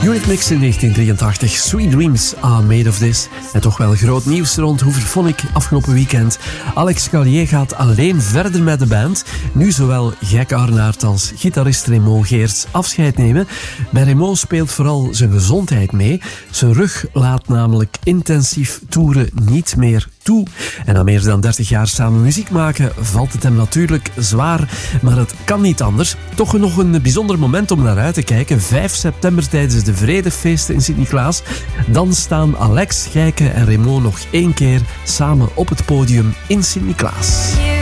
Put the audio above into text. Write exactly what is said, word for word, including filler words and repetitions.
Eurythmics in negentien drieëntachtig, Sweet Dreams are made of this. En toch wel groot nieuws rond Hooverphonic afgelopen weekend. Alex Calier gaat alleen verder met de band. Nu zowel Gek Arnaert als gitarist Raymond Geerts afscheid nemen. Bij Raymond speelt vooral zijn gezondheid mee. Zijn rug laat namelijk intensief toeren niet meer toe. En na meer dan dertig jaar samen muziek maken valt het hem natuurlijk zwaar, maar het kan niet anders. Toch nog een bijzonder moment om naar uit te kijken. vijf september tijdens de Vredefeesten in Sint-Niklaas. Dan staan Alex, Gijke en Raymond nog één keer samen op het podium in Sint-Niklaas.